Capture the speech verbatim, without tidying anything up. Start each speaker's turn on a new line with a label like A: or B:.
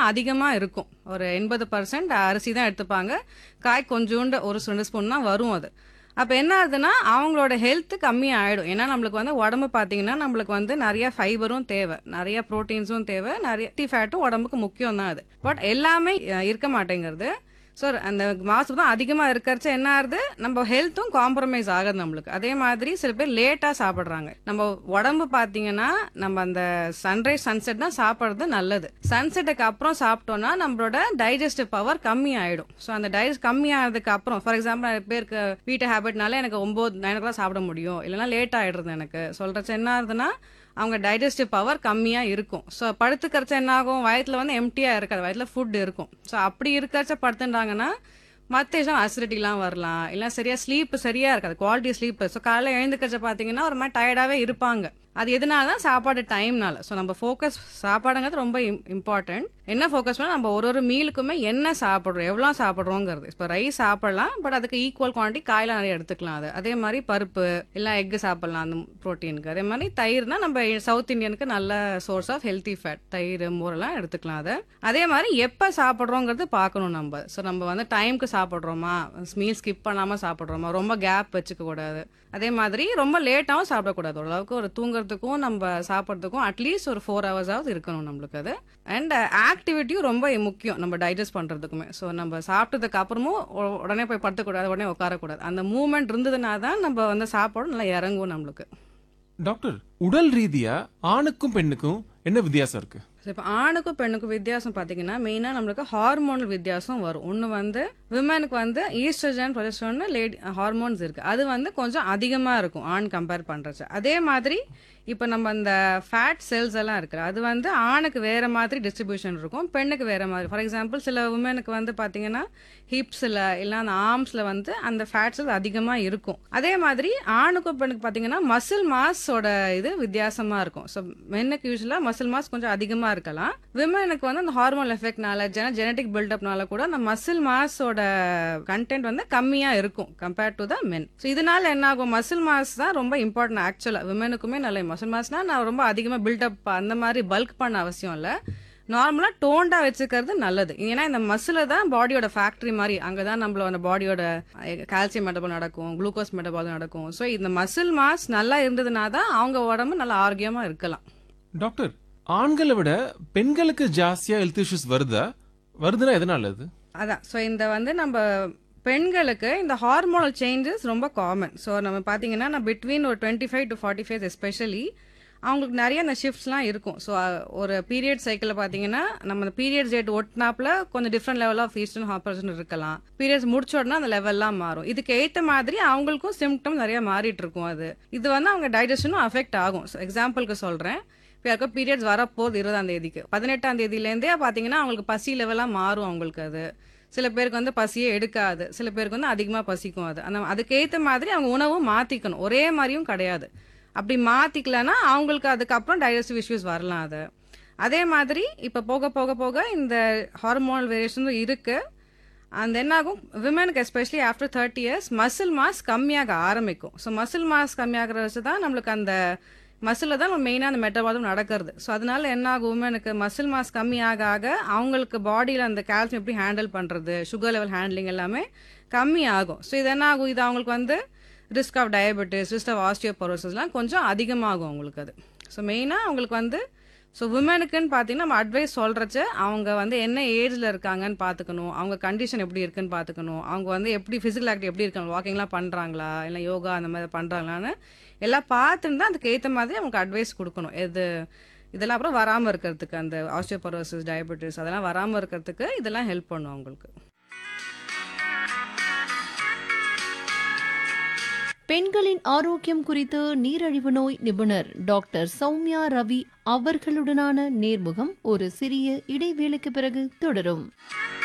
A: தான் அதிகமா இருக்கும். ஒரு எண்பது சதவீதம் அரிசி தான் எடுத்துப்பாங்க. காய் கொஞ்சோண்டு ஒரு ரெண்டு ஸ்பூன் தான் வரும் அது. அப்ப என்ன ஆகுதுன்னா, அவங்களோட ஹெல்த் கம்மியா ஆயிடும். ஏன்னா நம்மளுக்கு வந்து உடம்பு பார்த்தீங்கன்னா, நம்மளுக்கு வந்து நெறைய ஃபைபரும் தேவை. நெறைய புரோட்டீன்ஸும் தேவை. நெறைய ஹெல்த்தி ஃபேட்டும் உடம்புக்கு முக்கியம் தான் அது. பட் எல்லாமே அ இருக்க மாட்டேங்கிறது. ஸோ அந்த மாசு தான் அதிகமா இருக்கறச்ச என்ன ஆகுது, நம்ம ஹெல்த்தும் காம்ப்ரமைஸ் ஆகுது நம்மளுக்கு. அதே மாதிரி சில பேர் லேட்டா சாப்பிடுறாங்க. நம்ம உடம்பு பார்த்தீங்கன்னா, நம்ம அந்த சன்ரைஸ் சன்செட் தான் சாப்பிடுறது நல்லது. சன்செட்டுக்கு அப்புறம் சாப்பிட்டோம்னா நம்மளோட டைஜஸ்டிவ் பவர் கம்மி ஆயிடும். ஸோ அந்த டைஜஸ்ட் கம்மி ஆனதுக்கு அப்புறம் ஃபார் எக்ஸாம்பிள் நிறைய பேருக்கு வீட்டு ஹேபிட்னால எனக்கு ஒன்பது நைனுக்குலாம் சாப்பிட முடியும், இல்லைன்னா லேட் ஆயிடுறது எனக்கு சொல்றச்ச என்ன ஆகுதுன்னா, அவங்க டைஜஸ்டிவ் பவர் கம்மியா இருக்கும். ஸோ படுத்துக்கிறச்ச என்ன ஆகும், வயத்துல வந்து எம்டியா இருக்காது, வயத்துல ஃபுட் இருக்கும். ஸோ அப்படி இருக்கிறச்ச படுத்துட்டாங்கன்னா மற்ற விஷயம் அசிடிட்டிலாம் வரலாம், இல்லை சரியா ஸ்லீப் சரியா இருக்காது, குவாலிட்டி ஸ்லீப். ஸோ காலையில் எழுந்துக்கிறச்ச பார்த்தீங்கன்னா ஒரு மாதிரி டயர்டாகவே இருப்பாங்க. அது எதனால தான் சாப்பாடு டைம்னால. ஸோ நம்ம ஃபோக்கஸ் சாப்பாடுங்கிறது ரொம்ப இம்பார்ட்டன்ட். என்ன ஃபோக்கஸ் பண்ணால் நம்ம ஒரு ஒரு மீலுக்குமே என்ன சாப்பிட்றோம், எவ்வளோ சாப்பிட்றோங்கிறது. இப்போ ரைஸ் சாப்பிடலாம், பட் அதுக்கு ஈக்குவல் குவான்டிட்டி காயில் நிறைய எடுத்துக்கலாம். அது அதே மாதிரி பருப்பு இல்லை எக்கு சாப்பிடலாம் அந்த ப்ரோட்டீனுக்கு. அதே மாதிரி தயிர்னா நம்ம சவுத் இந்தியனுக்கு நல்ல சோர்ஸ் ஆஃப் ஹெல்த்தி ஃபேட், தயிர் மோரெல்லாம் எடுத்துக்கலாம் அதை. அதே மாதிரி எப்போ சாப்பிட்றோங்கிறது பார்க்கணும் நம்ம. ஸோ நம்ம வந்து டைமுக்கு சாப்பிட்றோமா, மீல் ஸ்கிப் பண்ணாமல் சாப்பிட்றோமா, ரொம்ப கேப் வச்சுக்க கூடாது. அதே மாதிரி ரொம்ப லேட்டாகவும் சாப்பிடக்கூடாது. ஓரளவுக்கு ஒரு தூங்குறதுக்கும் நம்ம சாப்பிட்றதுக்கும் அட்லீஸ்ட் ஒரு ஃபோர் ஹவர்ஸாவது இருக்கணும் நம்மளுக்கு அது. அண்ட் ஆக்டிவிட்டியும் ரொம்ப முக்கியம் நம்ம டைஜஸ்ட் பண்ணுறதுக்குமே. ஸோ நம்ம சாப்பிட்டதுக்கு அப்புறமும் உ- உடனே போய் படுத்தக்கூடாது, உடனே உட்காரக்கூடாது. அந்த மூவ்மெண்ட் இருந்ததுனா தான் நம்ம வந்து சாப்பாடு நல்லா இறங்கும் நம்மளுக்கு.
B: டாக்டர், உடல் ரீதியா ஆணுக்கும் பெண்ணுக்கும் என்ன வித்தியாசம் இருக்கு?
A: இப்போ ஆணுக்கும் பெண்ணுக்கும் வித்தியாசம் பார்த்தீங்கன்னா மெயினாக நம்மளுக்கு ஹார்மோனல் வித்தியாசம் வரும். ஒன்று வந்து விமனுக்கு வந்து ஈஸ்ட்ரஜன் ப்ரொஜெஸ்டரோன் லேடி ஹார்மோன்ஸ் இருக்கு, அது வந்து கொஞ்சம் அதிகமாக இருக்கும் ஆண் கம்பேர் பண்ணுறச்சு. அதே மாதிரி இப்போ நம்ம அந்த ஃபேட் செல்ஸ் எல்லாம் இருக்கு, அது வந்து ஆணுக்கு வேற மாதிரி டிஸ்ட்ரிபியூஷன் இருக்கும், பெண்ணுக்கு வேற மாதிரி. ஃபார் எக்ஸாம்பிள் சில உமனுக்கு வந்து பார்த்தீங்கன்னா ஹிப்ஸில் இல்லை அந்த ஆர்ம்ஸில் வந்து அந்த ஃபேட் செல்ஸ் அதிகமாக இருக்கும். அதே மாதிரி ஆணுக்கும் பெண்ணுக்கு பார்த்தீங்கன்னா மசில் மாஸோட இது வித்தியாசமாக இருக்கும். ஸோ மென்னுக்கு யூஸ்வலாக மசில் மாஸ் கொஞ்சம் அதிகமாக இருக்கலாம். விமனுக்கு வந்து அந்த ஹார்மோன் எஃபெக்ட்னால ஜெனடிக் பில்டப்னால கூட அந்த மசில் மாஸோட கண்டென்ட் வந்து கம்மியாக இருக்கும் compared to the men. So இதனால என்ன ஆகும், மசில் மாஸ் தான் ரொம்ப இம்பார்ட்டன்ட் ஆக்சுவலாக விமனுக்குமே. நல்ல மசில் மாஸ்னா நான் ரொம்ப அதிகமாக பில்டப் அந்த மாதிரி பல்க் பண்ண அவசியம் இல்லை, நார்மலா டோண்டா வச்சுக்கிறது நல்லது. ஏன்னா இந்த மசில தான் பாடியோட ஃபேக்டரி மாதிரி, அங்கதான் நம்மளோட பாடியோட கால்சியம் மெட்டபால் நடக்கும், குளுக்கோஸ் மெட்டபால் நடக்கும். ஸோ இந்த மசில் மாஸ் நல்லா இருந்ததுனா தான் அவங்க உடம்பு நல்லா ஆரோக்கியமா இருக்கலாம்.
B: டாக்டர், ஆண்களை விட பெண்களுக்கு ஜாஸ்தியா ஹெல்த் இஷ்யூஸ் வருதா? வருதுன்னா எதனால அது?
A: அதான் ஸோ இந்த வந்து நம்ம பெண்களுக்கு இந்த ஹார்மோனல் சேஞ்சஸ் ரொம்ப காமன். ஸோ நம்ம பார்த்தீங்கன்னா நான் பிட்வீன் ஒரு twenty five to forty five especially அவங்களுக்கு நிறைய அந்த ஷிஃப்ட்ஸ்லாம் இருக்கும். ஸோ ஒரு பீரியட் சைக்கிளில் பார்த்தீங்கன்னா நம்ம அந்த பீரியட்ஸ் டேட் ஒட்டினாப்புல கொஞ்சம் டிஃப்ரெண்ட் லெவல் ஆஃப் ஈஸ்ட்ரன் ஹார்மோன் இருக்கலாம். பீரியட்ஸ் முடிச்ச உடனே அந்த லெவல்லாம் மாறும். இதுக்கு ஏற்ற மாதிரி அவங்களுக்கும் சிம்டம் நிறைய மாறிட்டு இருக்கும். அது இது வந்து அவங்க டைஜஷனும் அஃபெக்ட் ஆகும். ஸோ எக்ஸாம்பிளுக்கு சொல்கிறேன், இப்போ யாருக்கும் பீரியட்ஸ் வரப்போகுது இருபதாம் தேதிக்கு, பதினெட்டாம் தேதியிலேருந்தே பார்த்தீங்கன்னா அவங்களுக்கு பசி லெவலாக மாறும் அவங்களுக்கு. அது சில பேருக்கு வந்து பசியே எடுக்காது, சில பேருக்கு வந்து அதிகமாக பசிக்கும். அது அந்த அதுக்கேற்ற மாதிரி அவங்க உணவும் மாற்றிக்கணும், ஒரே மாதிரியும் கிடையாது. அப்படி மாற்றிக்கலன்னா அவங்களுக்கு அதுக்கப்புறம் டைஜஸ்டிவ் இஷ்யூஸ் வரலாம். அது அதே மாதிரி இப்போ போக போக போக இந்த ஹார்மோனல் வேரியேஷனும் இருக்குது. அந்த என்னாகும் விமனுக்கு especially after thirty years muscle mass கம்மியாக ஆரம்பிக்கும். ஸோ மசில் மாஸ் கம்மியாகிற வச்சு தான் நம்மளுக்கு அந்த மசிலில் தான் மெயினாக அந்த மெட்டபாலிசம் நடக்கிறது. ஸோ அதனால என்ன ஆகும், உமனுக்கு மசில் மாஸ் கம்மியாக ஆக அவங்களுக்கு பாடியில் அந்த கால்சியம் எப்படி ஹேண்டில் பண்ணுறது, சுகர் லெவல் ஹேண்ட்லிங் எல்லாமே கம்மி ஆகும். ஸோ இது என்ன ஆகும், இது அவங்களுக்கு வந்து risk of diabetes, risk of ஆஸ்டியோபோரோசிஸ்லாம் கொஞ்சம் அதிகமாகும் அவங்களுக்கு. அது ஸோ மெயினாக அவங்களுக்கு வந்து ஸோ விமனுக்குன்னு பார்த்தீங்கன்னா நம்ம அட்வைஸ் சொல்கிறச்ச அவங்க வந்து என்ன ஏஜில் இருக்காங்கன்னு பார்த்துக்கணும், அவங்க கண்டிஷன் எப்படி இருக்குன்னு பார்த்துக்கணும், அவங்க வந்து எப்படி ஃபிசிக்கல் ஆக்டிவ் எப்படி இருக்காங்க, வாக்கிங்லாம் பண்ணுறாங்களா இல்லை யோகா அந்த மாதிரி பண்ணுறாங்களான்னு எல்லாம் பார்த்துட்டு தான் அதுக்கு ஏற்ற மாதிரி அவங்களுக்கு அட்வைஸ் கொடுக்கணும். எது இதெல்லாம் அப்புறம் வராமல் இருக்கிறதுக்கு, அந்த ஆஸ்டியோபோரோசிஸ், டயபெட்டிஸ் அதெல்லாம் வராமல் இருக்கிறதுக்கு இதெல்லாம் ஹெல்ப் பண்ணும் அவங்களுக்கு.
C: பெண்களின் ஆரோக்கியம் குறித்து நீரிழிவு நோய் நிபுணர் டாக்டர் சௌமியா ரவி அவர்களுடனான நேர்முகம் ஒரு சிறிய இடைவேளைக்கு பிறகு தொடரும்.